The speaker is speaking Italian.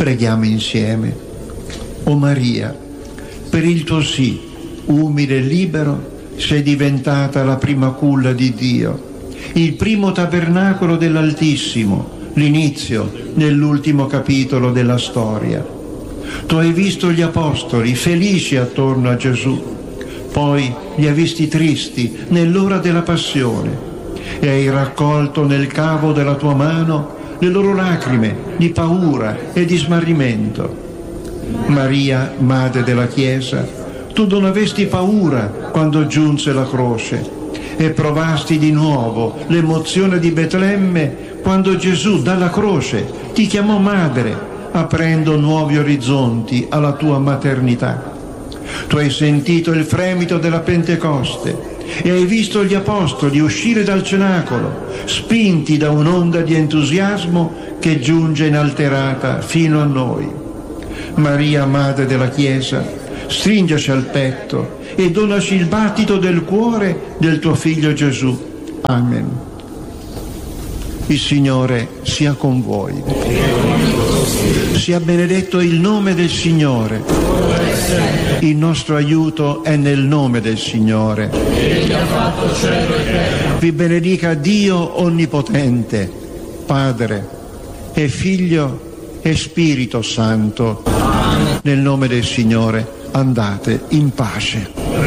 Preghiamo insieme. O Maria, per il tuo sì, umile e libero, sei diventata la prima culla di Dio, il primo tabernacolo dell'Altissimo, l'inizio nell'ultimo capitolo della storia. Tu hai visto gli apostoli felici attorno a Gesù, poi li hai visti tristi nell'ora della passione e hai raccolto nel cavo della tua mano le loro lacrime di paura e di smarrimento. Maria, Madre della Chiesa, tu non avesti paura quando giunse la croce e provasti di nuovo l'emozione di Betlemme quando Gesù dalla croce ti chiamò madre, aprendo nuovi orizzonti alla tua maternità. Tu hai sentito il fremito della Pentecoste e hai visto gli apostoli uscire dal cenacolo, spinti da un'onda di entusiasmo che giunge inalterata fino a noi. Maria, Madre della Chiesa, stringici al petto e donaci il battito del cuore del tuo Figlio Gesù. Amen. Il Signore sia con voi. Sia benedetto il nome del Signore. Il nostro aiuto è nel nome del Signore. Egli ha fatto cielo e terra. Vi benedica Dio Onnipotente, Padre e Figlio e Spirito Santo. Amen. Nel nome del Signore andate in pace.